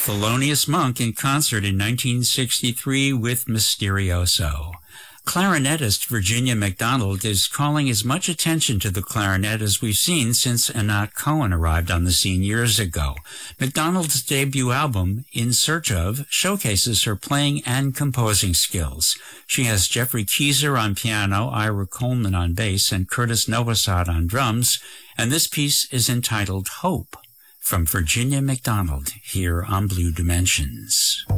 Thelonious Monk in concert in 1963 with Mysterioso. Clarinetist Virginia McDonald is calling as much attention to the clarinet as we've seen since Anat Cohen arrived on the scene years ago. McDonald's debut album, In Search Of, showcases her playing and composing skills. She has Jeffrey Keyser on piano, Ira Coleman on bass, and Curtis Novosad on drums, and this piece is entitled Hope, from Virginia McDonald, here on Blue Dimensions.